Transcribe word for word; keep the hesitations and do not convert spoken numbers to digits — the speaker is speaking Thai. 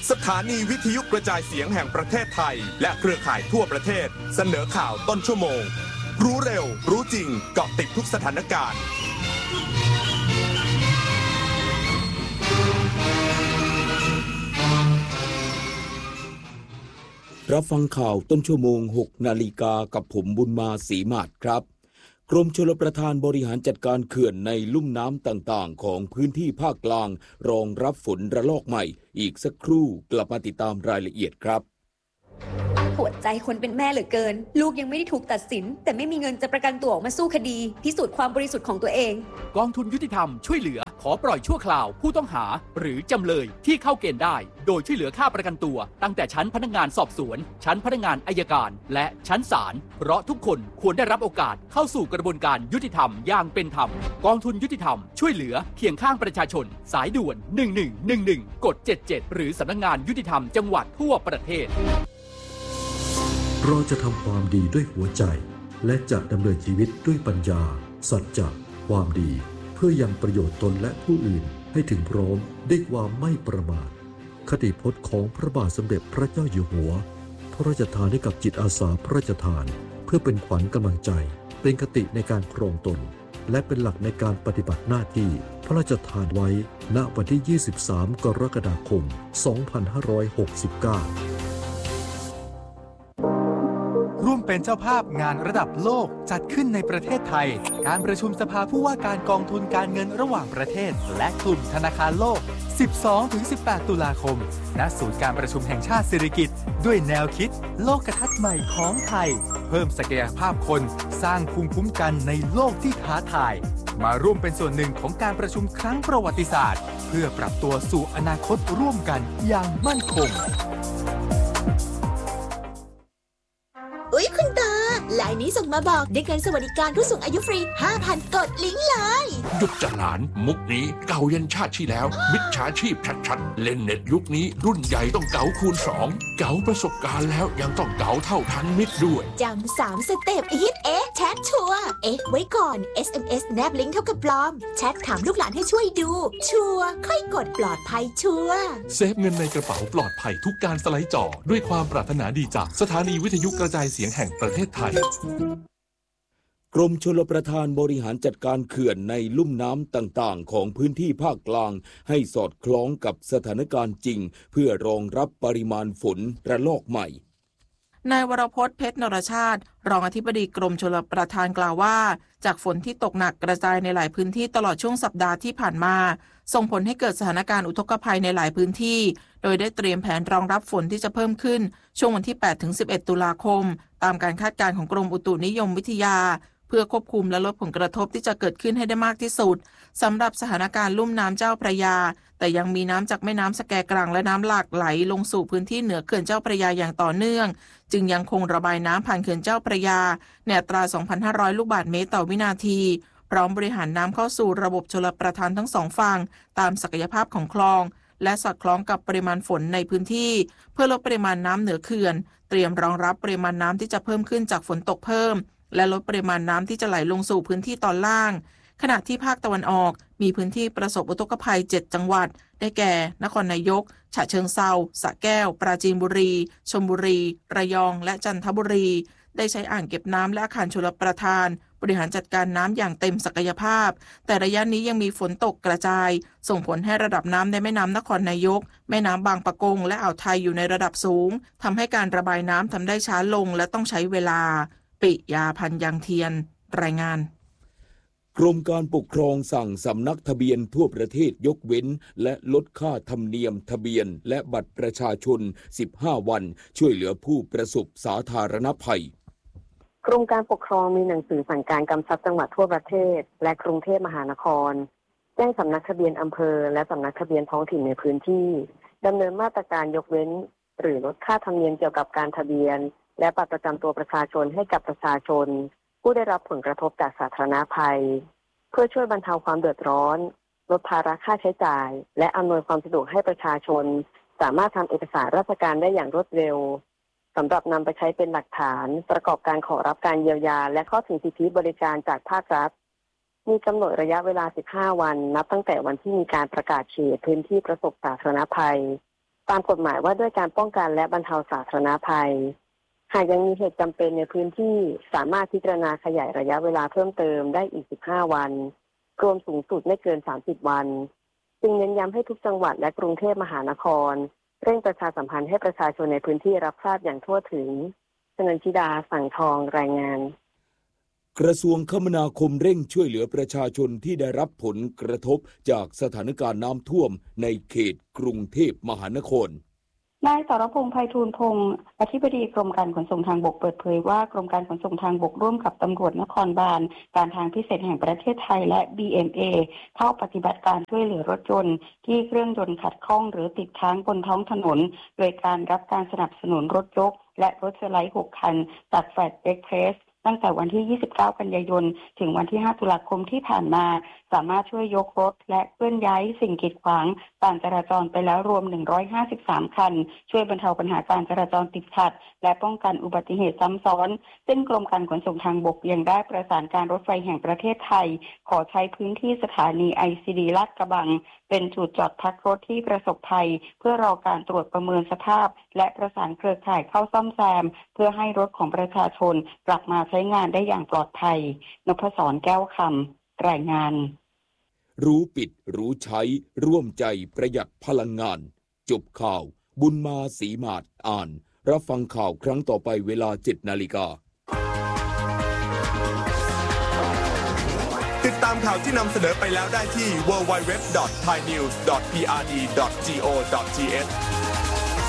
สถานีวิทยุกระจายเสียงแห่งประเทศไทยและเครือข่ายทั่วประเทศเสนอข่าวต้นชั่วโมงรู้เร็วรู้จริงเกาะติดทุกสถานการณ์รับฟังข่าวต้นชั่วโมงหกนาฬิกากับผมบุญมาศรีมาศครับกรมชลประทานบริหารจัดการเขื่อนในลุ่มน้ำต่างๆของพื้นที่ภาคกลางรองรับฝนระลอกใหม่อีกสักครู่กลับมาติดตามรายละเอียดครับปวดใจคนเป็นแม่เหลือเกินลูกยังไม่ได้ถูกตัดสินแต่ไม่มีเงินจะประกันตัวออกมาสู้คดีพิสูจน์ความบริสุทธิ์ของตัวเองกองทุนยุติธรรมช่วยเหลือขอปล่อยชั่วคราวผู้ต้องหาหรือจำเลยที่เข้าเกณฑ์ได้โดยช่วยเหลือค่าประกันตัวตั้งแต่ชั้นพนักงานสอบสวนชั้นพนักงานอัยการและชั้นศาลเพราะทุกคนควรได้รับโอกาสเข้าสู่กระบวนการยุติธรรมอย่างเป็นธรรมกองทุนยุติธรรมช่วยเหลือเคียงข้างประชาชนสายด่วนหนึ่งหนึ่งหนึ่งหนึ่งกดเจ็ดเจ็ดหรือสำนักงานยุติธรรมจังหวัดทั่วประเทศเราจะทำความดีด้วยหัวใจและจะดำเนินชีวิตด้วยปัญญาสัจจะความดีเพื่อยังประโยชน์ตนและผู้อื่นให้ถึงพร้อมด้วยความไม่ประมาทคติพจน์ของพระบาทสมเด็จพระเจ้าอยู่หัวพระราชทานให้กับจิตอาสาพระราชทานเพื่อเป็นขวัญกำลังใจเป็นคติในการครองตนและเป็นหลักในการปฏิบัติหน้าที่พระราชทานไว้ณวันที่ยี่สิบสามกรกฎาคมสองพันห้าร้อยหกสิบเก้าร่วมเป็นเจ้าภาพงานระดับโลกจัดขึ้นในประเทศไทยการประชุมสภาผู้ว่าการกองทุนการเงินระหว่างประเทศและกลุ่มธนาคารโลก สิบสองถึงสิบแปด ตุลาคมณศูนย์การประชุมแห่งชาติสิริกิติ์ด้วยแนวคิดโลกทัศน์ใหม่ของไทยเพิ่มศักยภาพคนสร้างภูมิคุ้มกันในโลกที่ท้าทายมาร่วมเป็นส่วนหนึ่งของการประชุมครั้งประวัติศาสตร์เพื่อปรับตัวสู่อนาคตร่วมกันอย่างมั่นคงอุ๊ยคุณตาไลน์นี้ส่งมาบอกได้เงินสวัสดิการผู้สูงอายุฟรี ห้าพัน กดลิงก์เลยหยุดจะหลานมุกนี้เก่ายันชาติที่แล้วมิจฉาชีพชัดๆเล่นเน็ตยุคนี้รุ่นใหญ่ต้องเก๋าคูณสองเก๋าประสบการณ์แล้วยังต้องเก๋าเท่าทันมิตรด้วยจำสามสเต็ปฮิตเอ๊ะแชทชัวร์เอ๊ะไว้ก่อน เอส เอ็ม เอส แนบลิงก์เท่ากับปลอมแชทถามลูกหลานให้ช่วยดูชัวร์ค่อยกดปลอดภัยชัวร์เซฟเงินในกระเป๋าปลอดภัยทุกการสไลด์จอด้วยความปรารถนาดีจากสถานีวิทยุกระจายเสียงแห่งประเทศไทยกรมชลประทานบริหารจัดการเขื่อนในลุ่มน้ำต่างๆของพื้นที่ภาคกลางให้สอดคล้องกับสถานการณ์จริงเพื่อรองรับปริมาณฝนระลอกใหม่นายวรพจน์เพชรนรชาติรองอธิบดีกรมชลประทานกล่าวว่าจากฝนที่ตกหนักกระจายในหลายพื้นที่ตลอดช่วงสัปดาห์ที่ผ่านมาส่งผลให้เกิดสถานการณ์อุทกภัยในหลายพื้นที่โดยได้เตรียมแผนรองรับฝนที่จะเพิ่มขึ้นช่วงวันที่ แปดถึงสิบเอ็ด ตุลาคมตามการคาดการณ์ของกรมอุตุนิยมวิทยาเพื่อควบคุมและลดผลกระทบที่จะเกิดขึ้นให้ได้มากที่สุดสำหรับสถานการณ์ลุ่มน้ำเจ้าพระยาแต่ยังมีน้ำจากแม่น้ำสแกกรังและน้ำหลากไหลลงสู่พื้นที่เหนือเขื่อนเจ้าพระยาอย่างต่อเนื่องจึงยังคงระบายน้ำผ่านเขื่อนเจ้าพระยาในอัตรา สองพันห้าร้อย ลูกบาศก์เมตรต่อวินาทีพร้อมบริหารน้ำเข้าสู่ระบบชลประทานทั้งสองฝั่งตามศักยภาพของคลองและสอดคล้องกับปริมาณฝนในพื้นที่เพื่อลดปริมาณน้ำเหนือเขื่อนเตรียมรองรับปริมาณน้ำที่จะเพิ่มขึ้นจากฝนตกเพิ่มและลดปริมาณน้ำที่จะไหลลงสู่พื้นที่ตอนล่างขณะที่ภาคตะวันออกมีพื้นที่ประสบอุทกภัยเจ็ดจังหวัดได้แก่นครนายกฉะเชิงเทราสระแก้วปราจีนบุรีชลบุรีระยองและจันทบุรีได้ใช้อ่างเก็บน้ำและอาคารชลประทานบริหารจัดการน้ำอย่างเต็มศักยภาพแต่ระยะนี้ยังมีฝนตกกระจายส่งผลให้ระดับน้ำในแม่น้ำนครนายกแม่น้ำบางปะกงและอ่าวไทยอยู่ในระดับสูงทำให้การระบายน้ำทำได้ช้าลงและต้องใช้เวลาปิยาพันธ์ยังเทียนรายงานกรมการปกครองสั่งสำนักทะเบียนทั่วประเทศยกเว้นและลดค่าธรรมเนียมทะเบียนและบัตรประชาชนสิบห้าวันช่วยเหลือผู้ประสบสาธารณภัยกรมการปกครองมีหนังสือสั่งการกำชับจังหวัดทั่วประเทศและกรุงเทพมหานครแจ้งสำนักทะเบียนอำเภอและสำนักทะเบียนท้องถิ่นในพื้นที่ดำเนินมาตรการยกเว้นหรือลดค่าธรรมเนียมเกี่ยวกับการทะเบียนและบัตรประจำตัวประชาชนให้กับประชาชนผู้ได้รับผลกระทบจากสาธารณภัยเพื่อช่วยบรรเทาความเดือดร้อนลดภาระค่าใช้จ่ายและอำนวยความสะดวกให้ประชาชนสามารถทำเอกสารราชการได้อย่างรวดเร็วสำหรับนำไปใช้เป็นหลักฐานประกอบการขอรับการเยียวยาและเข้าถึงสิทธิบริการจากภาครัฐมีกำหนดระยะเวลาสิบห้าวันนับตั้งแต่วันที่มีการประกาศเขตพื้นที่ประสบสาธารณภัยตามกฎหมายว่าด้วยการป้องกันและบรรเทาสาธารณภัยหากยังมีเหตุจำเป็นในพื้นที่สามารถพิจารณาขยายระยะเวลาเพิ่มเติมได้อีกสิบห้าวันรวมสูงสุดไม่เกินสามสิบวันจึงเน้นย้ำให้ทุกจังหวัดและกรุงเทพมหานครเร่งประชาสัมพันธ์ให้ประชาชนในพื้นที่รับทราบอย่างทั่วถึงชนันชิดาสั่งทองรายงานกระทรวงคมนาคมเร่งช่วยเหลือประชาชนที่ได้รับผลกระทบจากสถานการณ์น้ำท่วมในเขตกรุงเทพมหานครนายสรพงษ์ไพฑูรย์พงศ์อธิบดีกรมการขนส่งทางบกเปิดเผยว่ากรมการขนส่งทางบกร่วมกับตำรวจนครบาลการทางพิเศษแห่งประเทศไทยและ บี เอ็ม เอ เข้าปฏิบัติการช่วยเหลือรถยนต์ที่เครื่องยนต์ขัดข้องหรือติดค้างบนท้องถนนโดยการรับการสนับสนุนรถยกและรถสไลด์หกคันจากแฟลตเอ็กเพรสตั้งแต่วันที่ยี่สิบเก้ากันยายนถึงวันที่ห้าตุลาคมที่ผ่านมาสามารถช่วยยกรถและเคลื่อนย้ายสิ่งกีดขวางการจราจรไปแล้วรวมหนึ่งร้อยห้าสิบสามคันช่วยบรรเทาปัญหาการจราจรติดขัดและป้องกันอุบัติเหตุซ้ำซ้อนซึ่งกรมการขนส่งทางบกยังได้ประสานการรถไฟแห่งประเทศไทยขอใช้พื้นที่สถานี ไอ ซี ดี ลาดกระบังเป็นจุดจอดพักรถที่ประสบภัยเพื่อรอการตรวจประเมินสภาพและประสานเครือข่ายเข้าซ่อมแซมเพื่อให้รถของประชาชนกลับมาใช้งานได้อย่างปลอดภัยนพศรแก้วคำรายงานรู้ปิดรู้ใช้ร่วมใจประหยัดพลังงานจบข่าวบุญมาศรีมาศอ่านรับฟังข่าวครั้งต่อไปเวลา เจ็ดนาฬิกาติดตามข่าวที่นำเสนอไปแล้วได้ที่ ดับเบิลยู ดับเบิลยู ดับเบิลยู ดอท ไทยนิวส์ ดอท พี อาร์ ดี ดอท จี โอ ดอท ที เอช